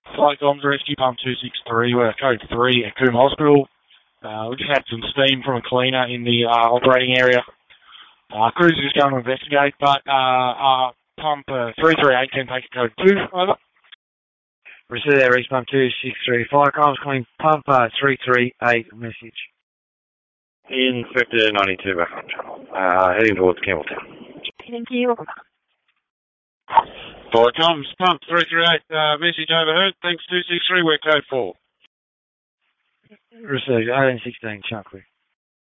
Flight comms rescue pump 263, we're code 3 at Coombe Hospital. We just had some steam from a cleaner in the operating area. Crews are just going to investigate, but pump 338 can take a code 2, over. Receive that, reach pump 263. Flight comms calling pump 338, message. Inspector 92 back on channel. Heading towards Campbelltown. Thank you. Flight comms, pump 338, message overheard. Thanks 263, we're code 4. Receive 1816, Chuckley.